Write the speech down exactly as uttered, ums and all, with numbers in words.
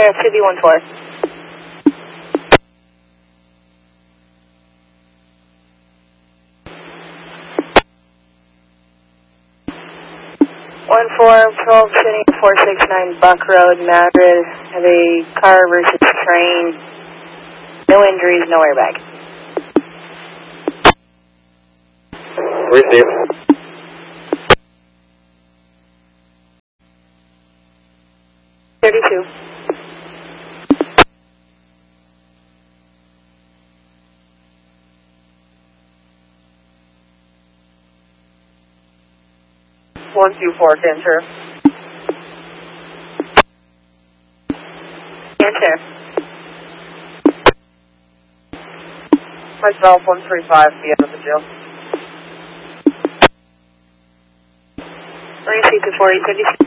Sheriff two B one four. one four, twelve City, four six nine Buck Road, Madrid. Have a car versus train. No injuries, no airbag. Receive. thirty-two. one two four, can Sheriff. Can Sheriff. Myself, one three five, be out of the jail. Receive to forty, thirty-six.